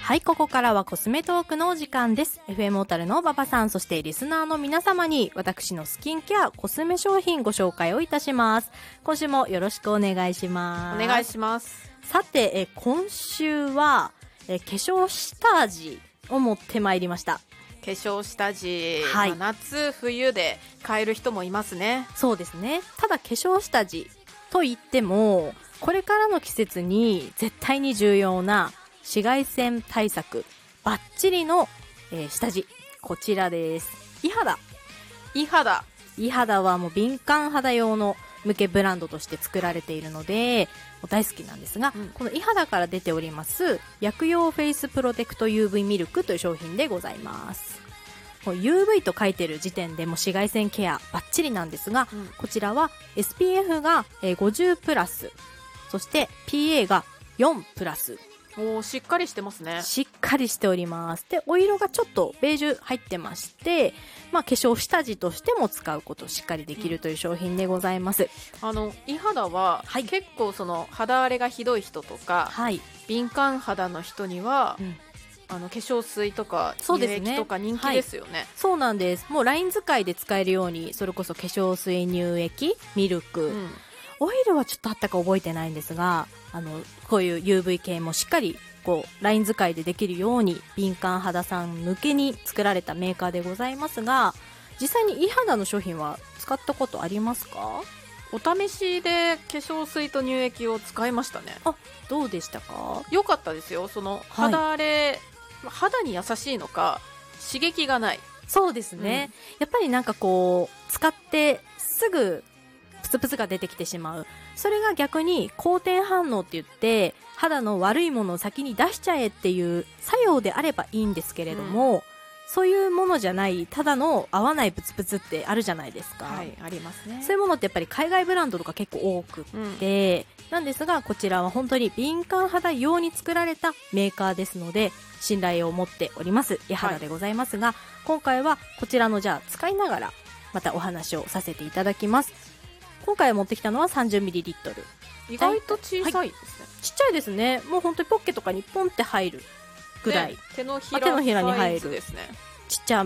はい、ここからはコスメトークのお時間です。 FM 小樽の馬場さん、そしてリスナーの皆様に私のスキンケアコスメ商品ご紹介をいたします。今週もよろしくお願いします。 お願いします。 さて今週は化粧下味を持ってまいりました。 化粧下地、 はい、 夏冬で買える人もいますね。 そうですね。ただ化粧下地といってもこれからの季節に絶対に重要な紫外線対策バッチリの、下地、こちらです。イ肌はもう敏感肌用の向けブランドとして作られているので大好きなんですが、このイ肌から出ております薬用フェイスプロテクト UV ミルクという商品でございます。もう UV と書いてる時点でもう紫外線ケアバッチリなんですが、こちらは SPF が50プラス、そして PA が4プラス。 しっかりしてますね。 しっかりしております。で、お色がちょっとベージュ入ってまして、化粧下地としても使うことしっかりできるという商品でございます。 イ肌は、結構その肌荒れがひどい人とか、敏感肌の人には、化粧水とか乳液とか人気ですよね。 そうなんです。もうライン使いで使えるように、それこそ化粧水、乳液、ミルク、オイルはちょっとあったか覚えてないんですが、こういう UV 系もしっかりライン使いでできるように敏感肌さん向けに作られたメーカーでございますが、実際にイ肌の商品は使ったことありますか？ お試しで化粧水と乳液を使いましたね。 どうでしたか？ 良かったですよ。その肌荒れ、肌に優しいのか刺激がない。 そうですね、やっぱりなんか使ってすぐプツプツが出てきてしまう。それが逆に好転反応って言って肌の悪いものを先に出しちゃえっていう作用であればいいんですけれども、そういうものじゃないただの合わないプツプツってあるじゃないですか。 はい、ありますね。 そういうものってやっぱり海外ブランドとか結構多くって、なんですがこちらは本当に敏感肌用に作られたメーカーですので信頼を持っておりますイ肌でございますが、今回はこちらのじゃあ使いながらまたお話をさせていただきます。今回持ってきたのは 30ml。 意外と小さいですね。 ちっちゃいですね。もう本当にポッケとかにポンって入るぐらい、 手のひらに入るですね。 ちっちゃ